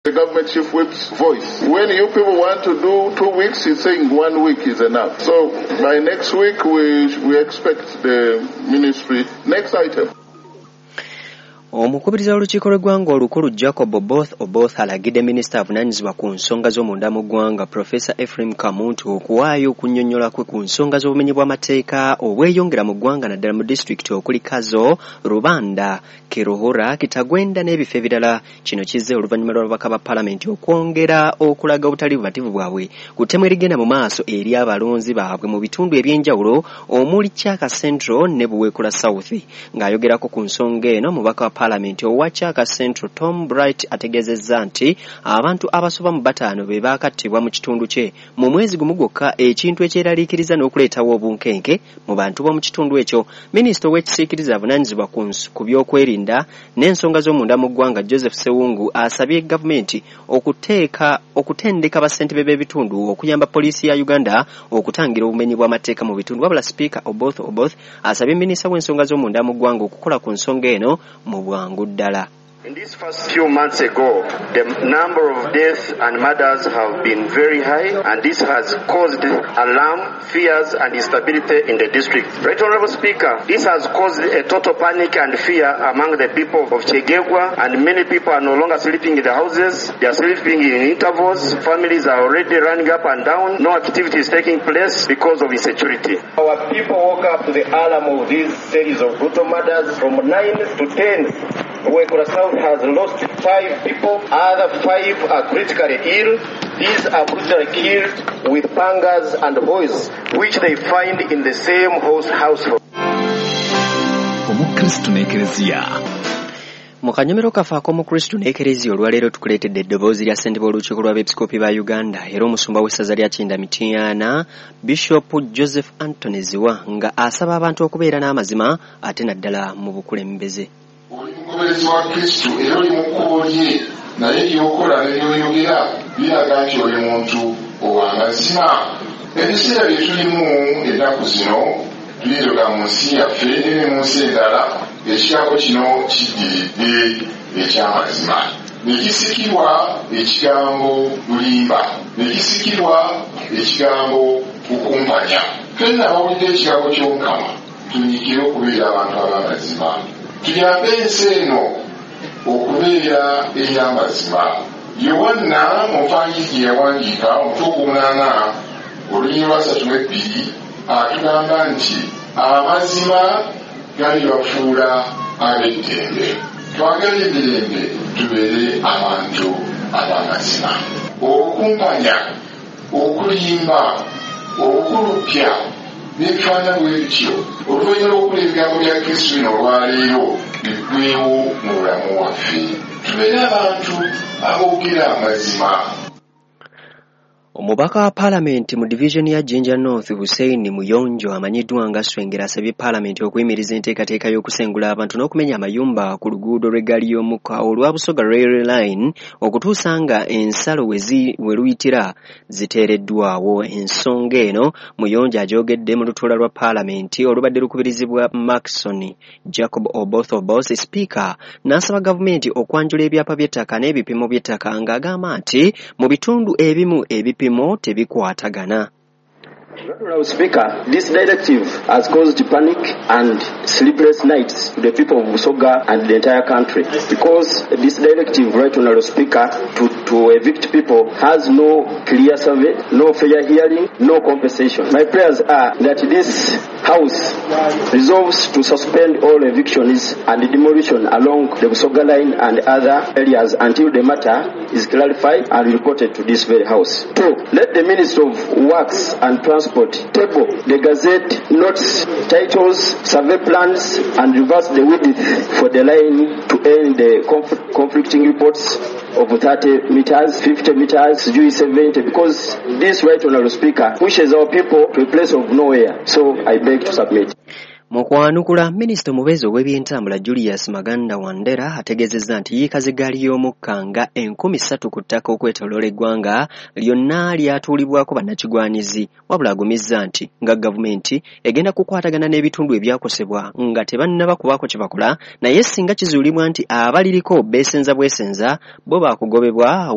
The government chief whip's voice. When you people want to do 2 weeks, he's saying 1 week is enough. So by next week, we expect the ministry. Next item. Omukubiriza w'olukiiko lw'eggwanga olukulu Jacob Oboth alagidde minisita avunaanyizibwa ku nsonga z'omunda mu ggwanga Professor Ephraim Kamuntu okuwaayo okunnyonnyola kwe ku nsonga z'obumenyi bw'amateeka obweyongera mu ggwanga naddala mu disitulikiti okuli Kazo, Rubanda, Kiruhura, Kitagwenda n'ebifo ebirala. Kino kizze oluvannyuma lw'ababaka ba Paalamenti okwongera okulaga obutali bumativu bwabwe ku ttemu erigenda mu maaso eri abalonzi baabwe mu bitundu eby'enjawulo omuli Kyaka Central ne Buweekula South. Ng'ayogerako ku nsonga eno mubaka wa Paalamenti owa Kyaka Central Tom Bright ategezezza nti abantu abasoba mu 5 be baakattibwa mu kitundu kye mu mwezi gumu gwokka, ekintu ekyeraliikiriza n'okuleetawo obunkenke mu bantu b'omu kitundu ekyo. Minisita ow'ekisiikiriza avunaanyizibwa ku by'okwerinda n'ensonga z'omunda mu ggwanga Joseph Sewungu asabye gavumenti okutendeka bassentebe b'ebitundu okuyamba poliisi ya Uganda okutangira obumenyi bw'amateeka mu bitundu. Wabula Speaker Oboth asabye minisita w'ensonga z'omunda mu ggwanga okukola ku nsonga eno mu bwangu ddala. In these first few months ago, the number of deaths and murders have been very high, and this has caused alarm, fears, and instability in the district. Right Honorable Speaker, this has caused a total panic and fear among the people of Chegegwa, and many people are no longer sleeping in the houses. They are sleeping in intervals. Families are already running up and down. No activity is taking place because of insecurity. Our people woke up to the alarm of these series of brutal murders from 9 to 10. Buweekula South has lost 5 people. Other 5 are critically ill. These are brutally killed with pangas and hoes, which they find in the same household. Omukristo n'Eklezia. Mu kanyomero kafe ak'Omukristo n'Eklezia olwaleero tukuleetedde eddoboozi lya ssentebe w'olukiiko lw'abeepiskoopi ba Uganda era omusumba w'essaza lya Kinda Mityana Bishop Joseph Anthony Ziwa nga asaba abantu okubeera n'amazima ate naddala mu bukulembeze. Omugoberezi wa Kristo era oli mu kkubo lye naye by'okola ne by'oyogera biraga nti oli muntu ow'amazima. Ebiseera bye tulimu ennaku zino tuliroga mu nsi yaffe ne mu nsi endala ekigambo kino kiddiridde eky'amazima. Ne kisikirwa ekigambo bulimba, ne kisikirwa ekigambo kukumpanya. Ffenna abawulidde ekigambo ky'Omukama tunyigire okubeera abantu ab'amazima. Tuyambe ensi eno okubeera ey'amazima. Yowanna mu nfanyi gye yawandiika omutwe 8 olunyi lwa 32 atugamba nti amazima galibafuula ab'eddembe. Twagala emirembe tubeere abantu ab'amazima. Okumpanya, okulimba, okulupya n'ebifaanana bwe bityo oluvannyuma lw'okula ebigambo bya Kristo bino olwaleero biggweewo mu bulamu waffe. Tubeere abantu aboogera amazima. Omubaka wa Paalamenti mu division ya Jinja North Hussein Muyonjo amanyiddwa nga Swengera asabye Paalamenti okuyimiriza enteekateeka y'okusengula abantu n'okumenya amayumba ku luguudo lw'eggaali y'omukka olwa Busoga Rail Line okutuusa nga ensalo we luyitira ziteereddwawo. Ensonga eno Muyonjo agyogedde mu lutuula lwa Paalamenti olubadde lukubirizibwa Maxson Jacob Oboth Speaker n'asaba gavumenti okwanjula ebyapa by'ettaka n'ebipimo by'ettaka ng'agamba nti mu bitundu ebimu ebipimo tebikwatagana. Honorable Speaker, this directive has caused panic and sleepless nights to the people of Busoga and the entire country because this directive, right, Honorable Speaker, to evict people has no clear survey, no fair hearing, no compensation. My prayers are that this House resolves to suspend all evictions and demolition along the Busoga line and other areas until the matter is clarified and reported to this very House. 2. Let the Minister of Works and Transport table the Gazette notes, titles, survey plans, and reverse the width for the line to end the conflicting reports of 30 meters, 50 meters, 70, because this right, Honorable Speaker, pushes our people to a place of nowhere. So I beg to submit. Mu kwanukula minisita omubeezi ow'ebyentambula Julius Maganda Wandera ategezezza nti yiikaze eggaali y'omukka nga 13,000 ku ttaka okwetooloola eggwanga lyonna lyatuulibwako bannakigwanizi, wabula agumizza nti nga gavumenti egenda kukwatagana n'ebitundu ebyakosebwa nga tebannaba kubaako kye bakola, naye singa kizuulibwa nti abaliriko beesenza bwesenza bo baakugobebwa